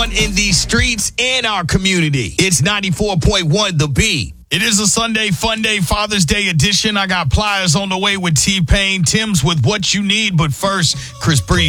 on in these streets and our community. It's 94.1 The Beat. It is a Sunday Fun Day Father's Day edition. I got Pliers on the way with T-Pain. Tim's with What You Need. But first, Chris Breeze.